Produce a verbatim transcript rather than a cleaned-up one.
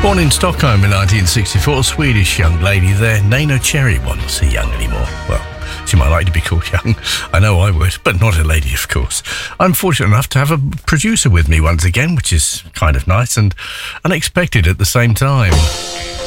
Born in Stockholm in nineteen sixty-four, Swedish young lady there. Neneh Cherry wasn't so young anymore. Well, she might like to be called young. I know I would, but not a lady, of course. I'm fortunate enough to have a producer with me once again, which is kind of nice and unexpected at the same time.